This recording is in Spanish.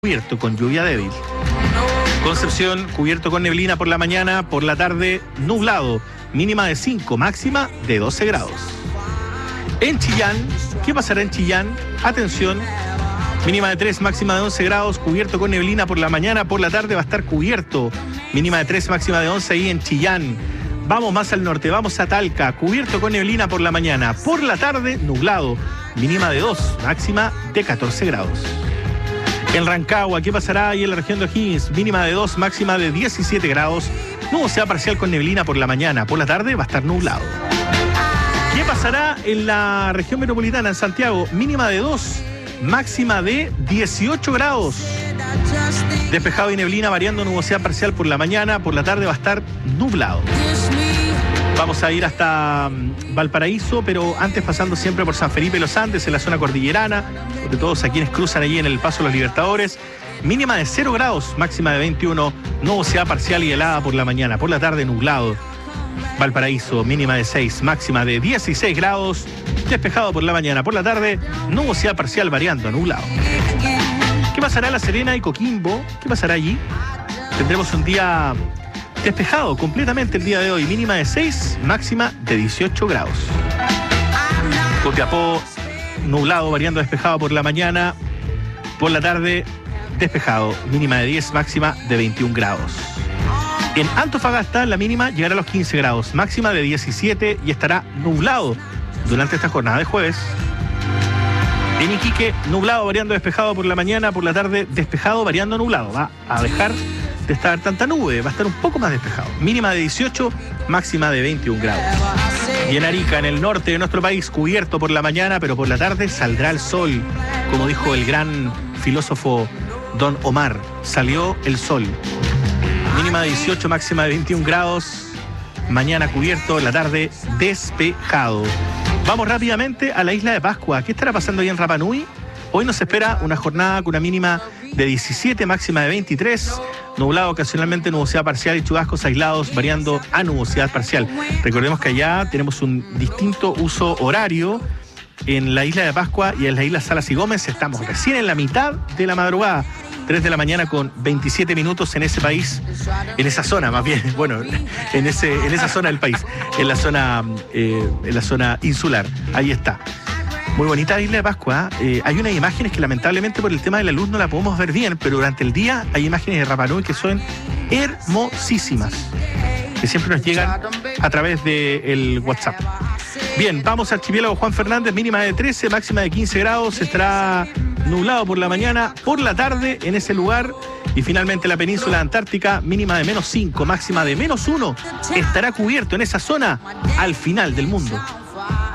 Cubierto con lluvia débil. Concepción, cubierto con neblina por la mañana, por la tarde nublado, mínima de 5, máxima de 12 grados. En Chillán, ¿qué pasará en Chillán? Atención, mínima de 3, máxima de 11 grados, cubierto con neblina por la mañana, por la tarde va a estar cubierto, mínima de 3, máxima de 11 ahí en Chillán. Vamos más al norte, vamos a Talca, cubierto con neblina por la mañana, por la tarde nublado, mínima de 2, máxima de 14 grados. En Rancagua, ¿qué pasará ahí en la región de O'Higgins? Mínima de 2, máxima de 17 grados. Nubosidad parcial con neblina por la mañana. Por la tarde va a estar nublado. ¿Qué pasará en la región metropolitana, en Santiago? Mínima de 2, máxima de 18 grados. Despejado y neblina, variando nubosidad parcial por la mañana. Por la tarde va a estar nublado. Vamos a ir hasta Valparaíso, pero antes pasando siempre por San Felipe de los Andes, en la zona cordillerana, de todos a quienes cruzan allí en el Paso de los Libertadores. Mínima de 0 grados, máxima de 21, nubosidad parcial y helada por la mañana, por la tarde nublado. Valparaíso, mínima de 6, máxima de 16 grados, despejado por la mañana, por la tarde, nubosidad parcial variando a nublado. ¿Qué pasará en La Serena y Coquimbo? ¿Qué pasará allí? Tendremos un día despejado completamente el día de hoy, mínima de 6, máxima de 18 grados. Copiapó, nublado, variando despejado por la mañana, por la tarde despejado, mínima de 10, máxima de 21 grados. En Antofagasta la mínima llegará a los 15 grados, máxima de 17 y estará nublado durante esta jornada de jueves. En Iquique, nublado, variando despejado por la mañana, por la tarde despejado, variando nublado. Va a dejar de estar tanta nube, va a estar un poco más despejado. Mínima de 18, máxima de 21 grados. Y en Arica, en el norte de nuestro país, cubierto por la mañana, pero por la tarde saldrá el sol. Como dijo el gran filósofo Don Omar, salió el sol. Mínima de 18, máxima de 21 grados. Mañana cubierto, la tarde despejado. Vamos rápidamente a la isla de Pascua. ¿Qué estará pasando ahí en Rapa Nui? Hoy nos espera una jornada con una mínima de 17, máxima de 23. Nublado, ocasionalmente nubosidad parcial y chubascos aislados, variando a nubosidad parcial. Recordemos que allá tenemos un distinto uso horario en la isla de Pascua y en la isla Salas y Gómez. Estamos recién en la mitad de la madrugada. 3 de la mañana con 27 minutos en ese país, en esa zona más bien, bueno, en esa zona del país, en la zona insular. Ahí está. Muy bonita la isla de Pascua. Hay unas imágenes que lamentablemente por el tema de la luz no la podemos ver bien, pero durante el día hay imágenes de Rapa Nui que son hermosísimas, que siempre nos llegan a través del WhatsApp. Bien, vamos al archipiélago Juan Fernández, mínima de 13, máxima de 15 grados, estará nublado por la mañana, por la tarde en ese lugar. Y finalmente la península antártica, mínima de menos 5, máxima de menos 1, estará cubierto en esa zona al final del mundo.